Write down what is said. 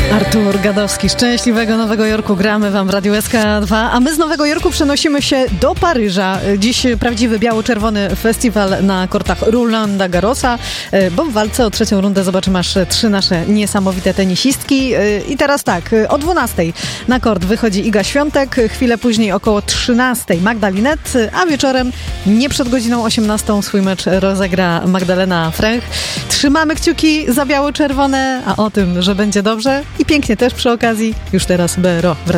Artur Gadowski, szczęśliwego Nowego Jorku. Gramy wam w Radiu SK2, a my z Nowego Jorku przenosimy się do Paryża. Dziś prawdziwy biało-czerwony festiwal na kortach Rolanda Garrosa, bo w walce o trzecią rundę zobaczymy aż 3 nasze niesamowite tenisistki. I teraz tak, o 12:00 na kort wychodzi Iga Świątek, chwilę później około 13:00 Magda Linette, a wieczorem nie przed godziną 18:00 swój mecz rozegra Magdalena Fręch. Trzymamy kciuki za biało-czerwone, a o tym, że będzie dobrze i pięknie też przy okazji, już teraz BRO.